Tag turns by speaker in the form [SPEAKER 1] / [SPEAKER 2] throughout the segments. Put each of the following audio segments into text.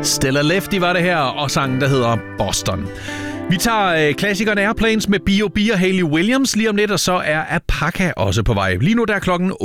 [SPEAKER 1] Stella Lefty var det her, og sangen, der hedder Boston. Vi tager klassikeren Airplanes med B.O.B. og Hayley Williams lige om lidt, og så er Apaka også på vej. Lige nu der er klokken 8.30.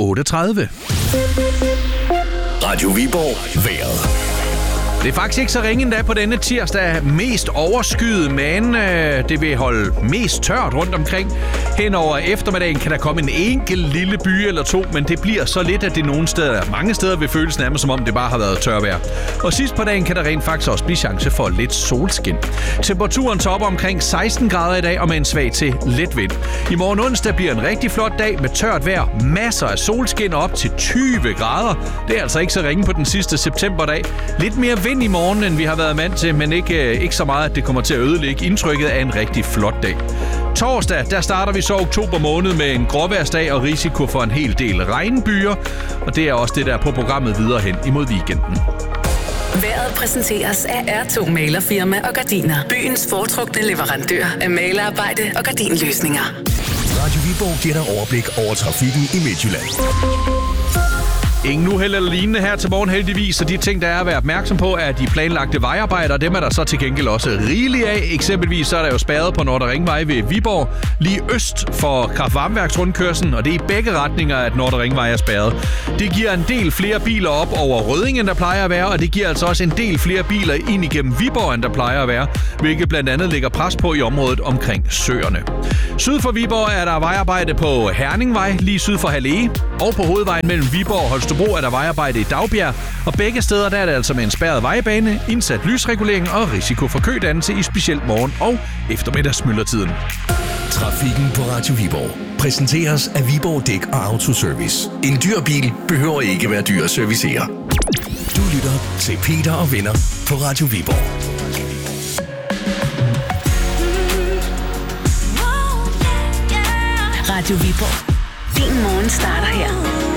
[SPEAKER 2] Radio Viborg vejret.
[SPEAKER 1] Det er faktisk ikke så ringe endda på denne tirsdag. Mest overskyet, men det vil holde mest tørt rundt omkring. Hen over eftermiddagen kan der komme en enkelt lille by eller to, men det bliver så lidt, at det mange steder vil føles nærmest som om det bare har været tørvejr. Og sidst på dagen kan der rent faktisk også blive chance for lidt solskin. Temperaturen topper omkring 16 grader i dag og med en svag til let vind. I morgen onsdag bliver en rigtig flot dag med tørt vejr, masser af solskin og op til 20 grader. Det er altså ikke så ringe på den sidste septemberdag. Lidt mere vind i morgen, end vi har været vant til, men ikke så meget, at det kommer til at ødelægge indtrykket af en rigtig flot dag. Torsdag, der starter vi så oktober måned med en gråvejrsdag og risiko for en hel del regnbyer, og det er også det, der er på programmet videre hen imod weekenden.
[SPEAKER 3] Vejret præsenteres af R2 Malerfirma og Gardiner. Byens foretrukne leverandør af malerarbejde og gardinløsninger.
[SPEAKER 2] Radio Viborg giver dig overblik over trafikken i Midtjylland.
[SPEAKER 1] Ingen uheld eller lignende her til morgen heldigvis, så de ting, der er at være opmærksom på, er de planlagte vejarbejder, dem er der så til gengæld også rigeligt af. Eksempelvis så er der jo spærret på Nordre Ringvej ved Viborg, lige øst for kraftvarmeværksrundkørslen, og det er i begge retninger, at Nordre Ringvej er spærret. Det giver en del flere biler op over Rødding, end der plejer at være, og det giver altså også en del flere biler ind igennem Viborg, end der plejer at være, hvilket blandt andet lægger pres på i området omkring søerne. Syd for Viborg er der vejarbejde på Herningvej, lige syd for Halle, og på hovedvejen mellem Viborg og Holstebro er der vejarbejde i Dagbjerg, og begge steder der er det altså med en spærret vejbane, indsat lysregulering og risiko for kødannelse i specielt morgen- og eftermiddagsmyldretiden.
[SPEAKER 2] Trafikken på Radio Viborg præsenteres af Viborg Dæk og Autoservice. En dyr bil behøver ikke være dyr at servicere. Du lytter til Peter og Venner på Radio Viborg.
[SPEAKER 3] Radio Viborg. Din morgen starter her.